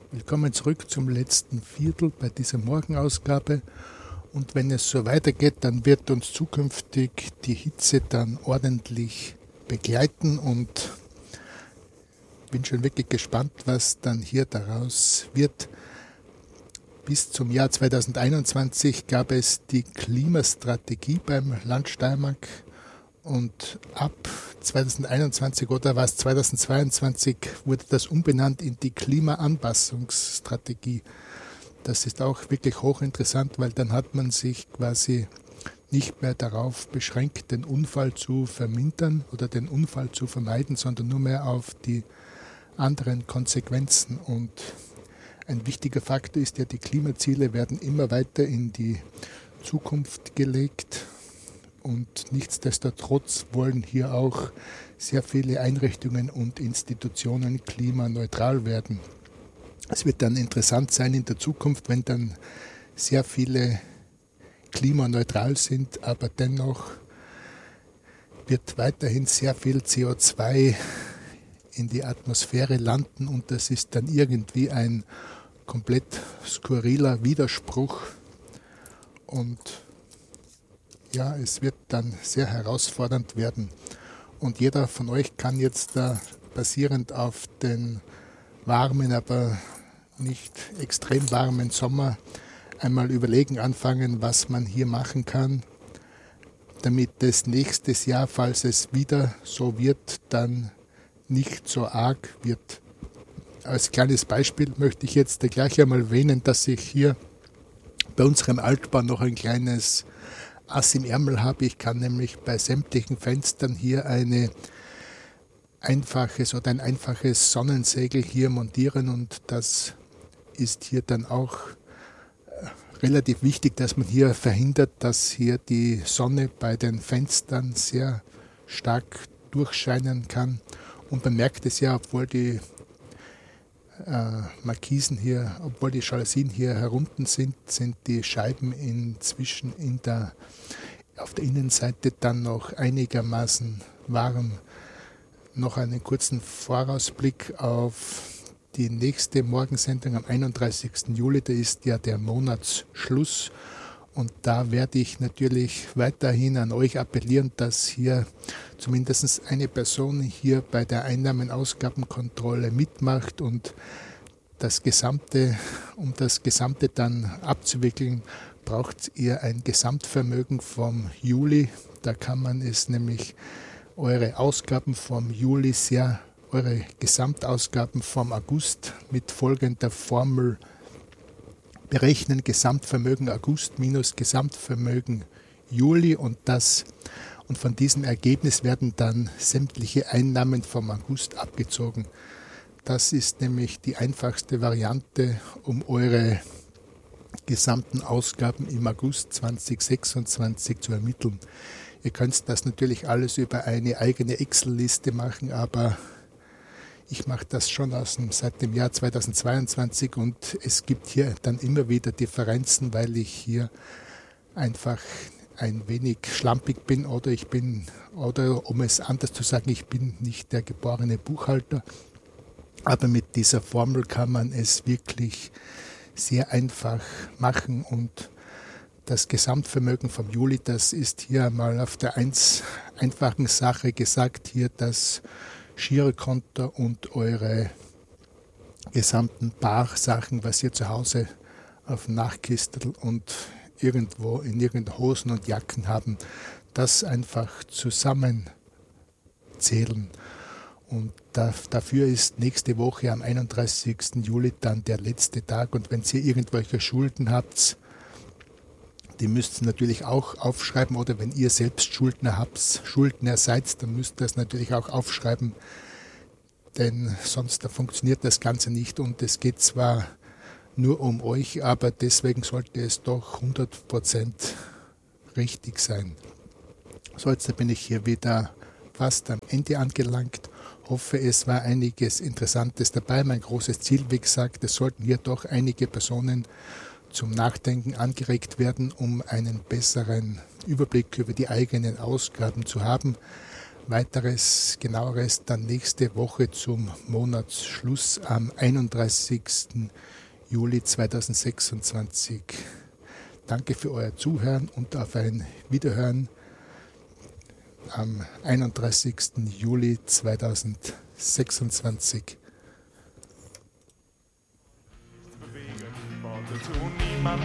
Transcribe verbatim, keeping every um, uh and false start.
Willkommen zurück zum letzten Viertel bei dieser Morgenausgabe. Und wenn es so weitergeht, dann wird uns zukünftig die Hitze dann ordentlich begleiten und bin schon wirklich gespannt, was dann hier daraus wird. Bis zum Jahr zweitausendeinundzwanzig gab es die Klimastrategie beim Land Steiermark und ab zweitausendeinundzwanzig oder was zweitausendzweiundzwanzig wurde das umbenannt in die Klimaanpassungsstrategie. Das ist auch wirklich hochinteressant, weil dann hat man sich quasi nicht mehr darauf beschränkt, den Unfall zu vermindern oder den Unfall zu vermeiden, sondern nur mehr auf die anderen Konsequenzen. Und ein wichtiger Faktor ist ja, die Klimaziele werden immer weiter in die Zukunft gelegt. Und nichtsdestotrotz wollen hier auch sehr viele Einrichtungen und Institutionen klimaneutral werden. Es wird dann interessant sein in der Zukunft, wenn dann sehr viele klimaneutral sind, aber dennoch wird weiterhin sehr viel C O zwei in die Atmosphäre landen und das ist dann irgendwie ein komplett skurriler Widerspruch und ja, es wird dann sehr herausfordernd werden. Und jeder von euch kann jetzt da basierend auf den warmen, aber nicht extrem warmen Sommer einmal überlegen anfangen, was man hier machen kann, damit das nächstes Jahr, falls es wieder so wird, dann nicht so arg wird. Als kleines Beispiel möchte ich jetzt gleich einmal erwähnen, dass ich hier bei unserem Altbau noch ein kleines Ass im Ärmel habe. Ich kann nämlich bei sämtlichen Fenstern hier eine einfaches oder ein einfaches Sonnensegel hier montieren und das ist hier dann auch relativ wichtig, dass man hier verhindert, dass hier die Sonne bei den Fenstern sehr stark durchscheinen kann. Und man merkt es ja, obwohl die äh, Markisen hier, obwohl die Jalousien hier herunten sind, sind die Scheiben inzwischen in der, auf der Innenseite dann noch einigermaßen warm. Noch einen kurzen Vorausblick auf die nächste Morgensendung am einunddreißigsten Juli, da ist ja der Monatsschluss. Und da werde ich natürlich weiterhin an euch appellieren, dass hier zumindest eine Person hier bei der Einnahmen-Ausgabenkontrolle mitmacht und das Gesamte, um das Gesamte dann abzuwickeln, braucht ihr ein Gesamtvermögen vom Juli. Da kann man es nämlich eure Ausgaben vom Juli sehr, eure Gesamtausgaben vom August mit folgender Formel berechnen: Gesamtvermögen August minus Gesamtvermögen Juli und das und von diesem Ergebnis werden dann sämtliche Einnahmen vom August abgezogen. Das ist nämlich die einfachste Variante, um eure gesamten Ausgaben im August zweitausendsechsundzwanzig zu ermitteln. Ihr könnt das natürlich alles über eine eigene Excel-Liste machen, aber ich mache das schon aus dem, seit dem Jahr zweitausendzweiundzwanzig und es gibt hier dann immer wieder Differenzen, weil ich hier einfach ein wenig schlampig bin oder ich bin, oder um es anders zu sagen, ich bin nicht der geborene Buchhalter. Aber mit dieser Formel kann man es wirklich sehr einfach machen und das Gesamtvermögen vom Juli, das ist hier mal auf der eins einfachen Sache gesagt, hier das Girokonto und eure gesamten Barsachen, was ihr zu Hause auf dem Nachkistel und irgendwo in irgendeinen Hosen und Jacken haben, das einfach zusammenzählen. Und da, dafür ist nächste Woche am einunddreißigsten Juli dann der letzte Tag. Und wenn ihr irgendwelche Schulden habt, die müsst ihr natürlich auch aufschreiben. Oder wenn ihr selbst Schuldner habt, Schuldner seid, dann müsst ihr das natürlich auch aufschreiben. Denn sonst da funktioniert das Ganze nicht. Und es geht zwar nur um euch, aber deswegen sollte es doch hundert Prozent richtig sein. So, jetzt bin ich hier wieder fast am Ende angelangt. Hoffe, es war einiges Interessantes dabei. Mein großes Ziel, wie gesagt, es sollten hier doch einige Personen zum Nachdenken angeregt werden, um einen besseren Überblick über die eigenen Ausgaben zu haben. Weiteres, genaueres dann nächste Woche zum Monatsschluss am einunddreißigsten Juli zweitausendsechsundzwanzig. Danke für euer Zuhören und auf ein Wiederhören am einunddreißigsten Juli zweitausendsechsundzwanzig. Bewegen, Worte tun niemand